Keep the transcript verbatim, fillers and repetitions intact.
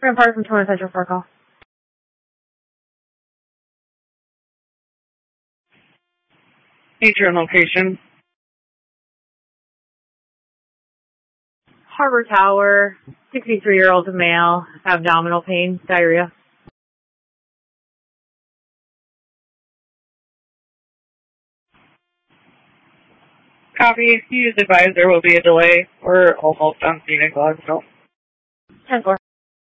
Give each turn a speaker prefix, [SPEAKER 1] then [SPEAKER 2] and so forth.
[SPEAKER 1] Grand Park from twenty Central for a call.
[SPEAKER 2] Nature and location.
[SPEAKER 1] Harbor Tower, sixty-three-year-old male, abdominal pain, diarrhea.
[SPEAKER 2] Copy. You advise there will be a delay. We're almost on scene in Glasgow.
[SPEAKER 1] ten four.